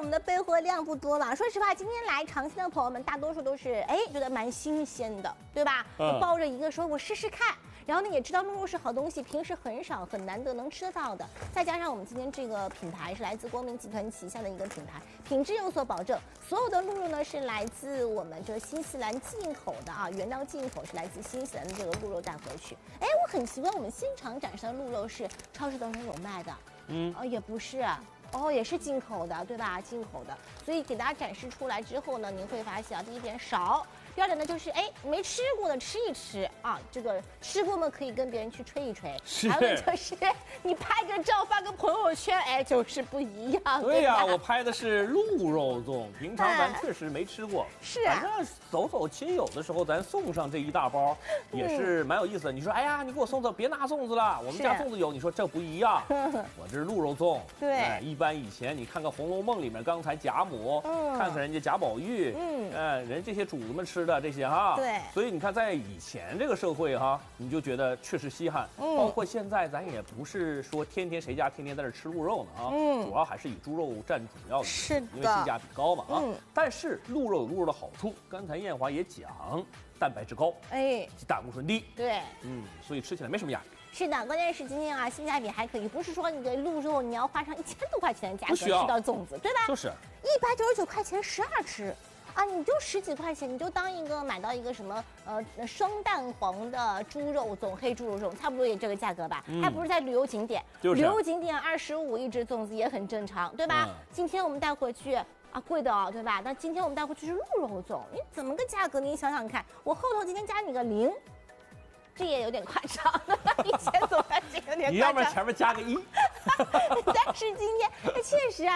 们的备货量不多了。说实话，今天来尝鲜的朋友们，大多数都是觉得蛮新鲜的，对吧？抱着一个说我试试看。然后呢，也知道鹿肉是好东西，平时很难得能吃得到的。再加上我们今天这个品牌是来自光明集团旗下的一个品牌，品质有所保证。所有的鹿肉呢是来自我们这个新西兰进口的啊，原料进口是来自新西兰的这个鹿肉带回去。我很奇怪，我们现场展示的鹿肉是超市当中有卖的，也不是。也是进口的，对吧？进口的，所以给大家展示出来之后呢，您会发现啊，第一点少，第二点呢就是没吃过的吃一吃啊，这个吃过嘛可以跟别人去吹一吹，还有就是你拍个照发个朋友圈，就是不一样。 对呀，我拍的是鹿肉粽，平常咱确实没吃过， 是反正走走亲友的时候，咱送上这一大包，也是蛮有意思的。你说，哎呀，你给我送走，别拿粽子了，我们家粽子有。你说这不一样，我这是鹿肉粽， 对， 一般以前你看看《红楼梦》里面，刚才贾母，看看人家贾宝玉，人这些主子们吃的这些哈， 对， 所以你看在以前这个社会哈，你就觉得确实稀罕，包括现在咱也不是说天天谁家天天在这吃鹿肉呢啊，主要还是以猪肉占主要的， 是的， 因为性价比高嘛啊，但是鹿肉有鹿肉的好处，刚才艳华也讲，蛋白质高，胆固醇低， 对， 所以吃起来没什么压力。 是的，关键是今天啊，性价比还可以，不是说你的鹿肉你要花上1000多块钱的价格吃到粽子，对吧？ 就是 199块钱12只。你就10几块钱，你就当买到一个什么双蛋黄的猪肉粽、黑猪肉粽，差不多也这个价格吧，还不是在旅游景点，旅游景点25一只粽子也很正常，对吧？今天我们带回去贵的对吧？但今天我们带回去是鹿肉粽，你怎么个价格？你想想看，我后头今天加你个0。这也有点夸张，1000多块钱有点夸张。 你要不然前面加个1。 但是今天确实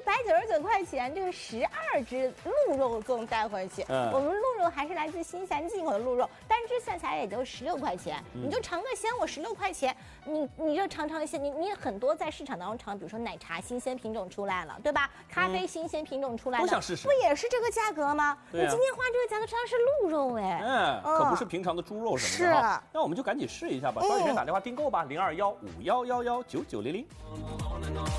199块钱，这个12只鹿肉粽带回去。我们鹿肉还是来自新西兰进口的鹿肉，单只算下来也就16块钱。你就尝个鲜，我16块钱，你就尝一些，你很多在市场当中尝，比如说奶茶新鲜品种出来了，对吧？咖啡新鲜品种出来了， 都想试试， 不也是这个价格吗？你今天花这个价格吃的是鹿肉可不是平常的猪肉什么的哈。那我们就赶紧试一下吧，抓紧时间打电话订购吧，0215119900。